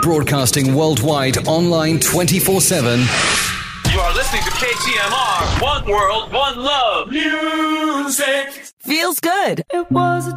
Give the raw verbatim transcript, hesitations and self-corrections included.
Broadcasting worldwide, online twenty-four seven. You are listening to K T M R. One world, one love. Music. Feels good. It was